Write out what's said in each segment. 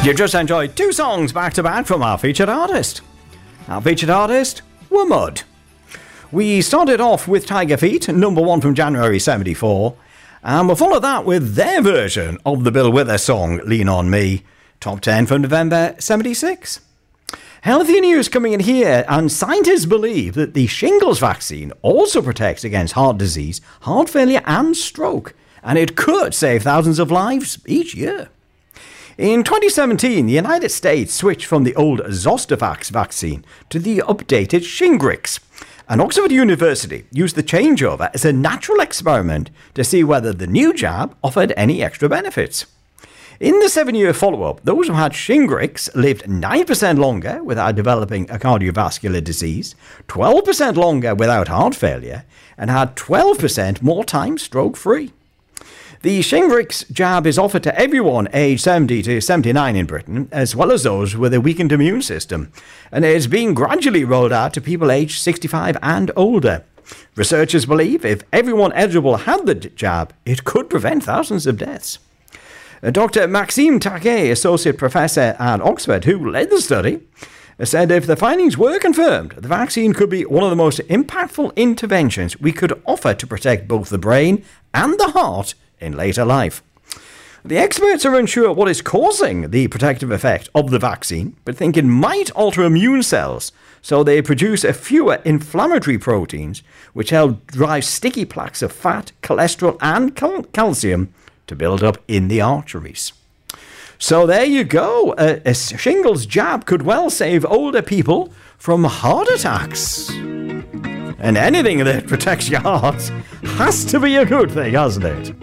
You just enjoyed two songs back to back from our featured artist. Our featured artist were Mud. We started off with Tiger Feet, number 1 from January 74, and we'll follow that with their version of the Bill Withers song Lean On Me, top 10 from November 76. Healthy news coming in here, and scientists believe that the shingles vaccine also protects against heart disease, heart failure and stroke, and it could save thousands of lives each year. In 2017, the United States switched from the old Zostavax vaccine to the updated Shingrix, and Oxford University used the changeover as a natural experiment to see whether the new jab offered any extra benefits. In the 7-year follow-up, those who had Shingrix lived 9% longer without developing a cardiovascular disease, 12% longer without heart failure, and had 12% more time stroke-free. The Shingrix jab is offered to everyone aged 70 to 79 in Britain, as well as those with a weakened immune system, and it is being gradually rolled out to people aged 65 and older. Researchers believe if everyone eligible had the jab, it could prevent thousands of deaths. Dr. Maxime Taquet, associate professor at Oxford, who led the study, said if the findings were confirmed, the vaccine could be one of the most impactful interventions we could offer to protect both the brain and the heart in later life. The experts are unsure what is causing the protective effect of the vaccine, but think it might alter immune cells, so they produce fewer inflammatory proteins, which help drive sticky plaques of fat, cholesterol and calcium to build up in the arteries. So there you go. A shingles jab could well save older people from heart attacks. And anything that protects your heart has to be a good thing, hasn't it?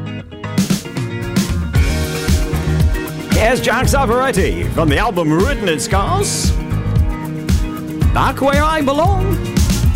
Here's Jack Savaretti from the album Written in Scars. Back Where I Belong.